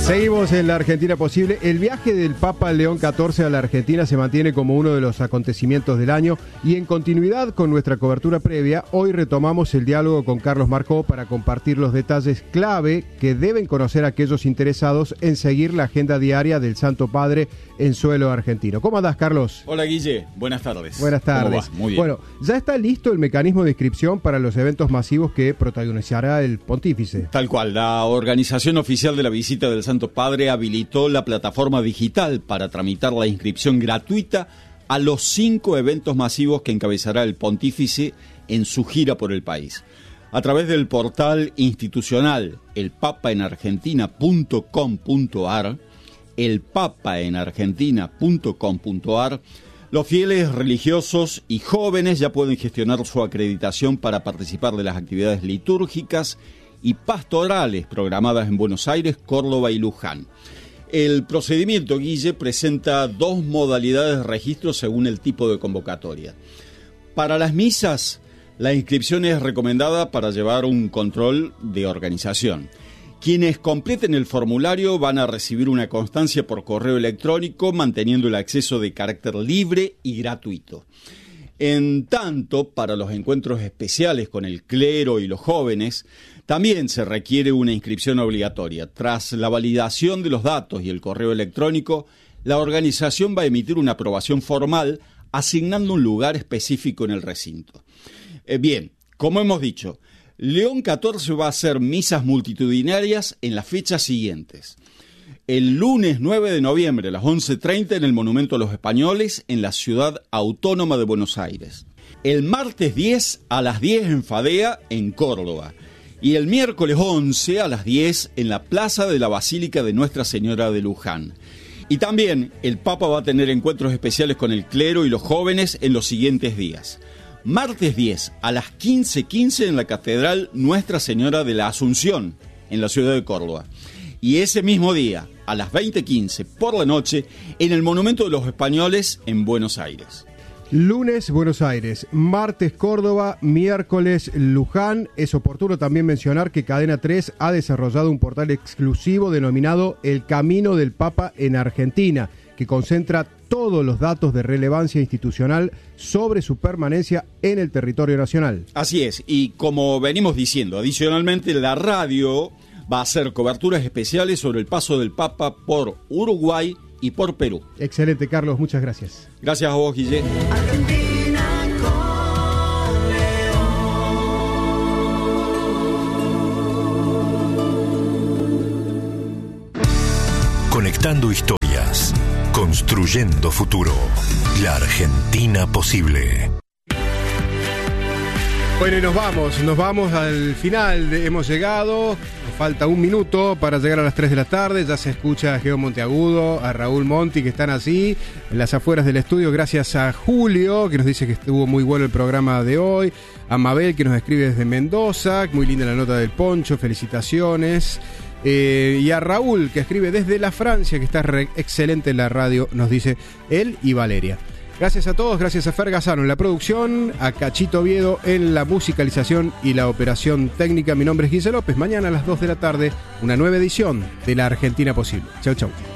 Seguimos en la Argentina Posible. El viaje del Papa León XIV a la Argentina se mantiene como uno de los acontecimientos del año y en continuidad con nuestra cobertura previa, hoy retomamos el diálogo con Carlos Marcó para compartir los detalles clave que deben conocer aquellos interesados en seguir la agenda diaria del Santo Padre en suelo argentino. ¿Cómo andás, Carlos? Hola, Guille. Buenas tardes. Buenas tardes. ¿Cómo va? Muy bien. Bueno, ya está listo el mecanismo de inscripción para los eventos masivos que protagonizará el pontífice. Tal cual, la organización oficial de la visita del Santo Padre habilitó la plataforma digital para tramitar la inscripción gratuita a los 5 eventos masivos que encabezará el pontífice en su gira por el país. A través del portal institucional elpapaenargentina.com.ar, los fieles religiosos y jóvenes ya pueden gestionar su acreditación para participar de las actividades litúrgicas y pastorales programadas en Buenos Aires, Córdoba y Luján. El procedimiento, Guille, presenta 2 modalidades de registro según el tipo de convocatoria. Para las misas, la inscripción es recomendada para llevar un control de organización. Quienes completen el formulario van a recibir una constancia por correo electrónico, manteniendo el acceso de carácter libre y gratuito. En tanto, para los encuentros especiales con el clero y los jóvenes, también se requiere una inscripción obligatoria. Tras la validación de los datos y el correo electrónico, la organización va a emitir una aprobación formal asignando un lugar específico en el recinto. Bien, como hemos dicho, León XIV va a hacer misas multitudinarias en las fechas siguientes. El lunes 9 de noviembre a las 11:30 en el Monumento a los Españoles en la Ciudad Autónoma de Buenos Aires. El martes 10 a las 10 en Fadea, en Córdoba. Y el miércoles 11 a las 10 en la Plaza de la Basílica de Nuestra Señora de Luján. Y también el Papa va a tener encuentros especiales con el clero y los jóvenes en los siguientes días. Martes 10 a las 15:15 en la Catedral Nuestra Señora de la Asunción, en la ciudad de Córdoba. Y ese mismo día, a las 20:15 por la noche, en el Monumento de los Españoles en Buenos Aires. Lunes, Buenos Aires, martes, Córdoba, miércoles, Luján. Es oportuno también mencionar que Cadena 3 ha desarrollado un portal exclusivo denominado El Camino del Papa en Argentina, que concentra todos los datos de relevancia institucional sobre su permanencia en el territorio nacional. Así es, y como venimos diciendo, adicionalmente la radio va a hacer coberturas especiales sobre el paso del Papa por Uruguay y por Perú. Excelente, Carlos, muchas gracias. Gracias a vos, Guille. Argentina con León. Conectando historias, construyendo futuro. La Argentina Posible. Bueno, y nos vamos al final, hemos llegado, nos falta 1 minuto para llegar a las 3 de la tarde, ya se escucha a Geo Monteagudo, a Raúl Monti que están así, en las afueras del estudio, gracias a Julio que nos dice que estuvo muy bueno el programa de hoy, a Mabel que nos escribe desde Mendoza, muy linda la nota del Poncho, felicitaciones, y a Raúl que escribe desde la Francia, que está excelente en la radio, nos dice él y Valeria. Gracias a todos, gracias a Fer Gazzano en la producción, a Cachito Oviedo en la musicalización y la operación técnica. Mi nombre es Guille López. Mañana a las 2 de la tarde, una nueva edición de La Argentina Posible. Chau, chau.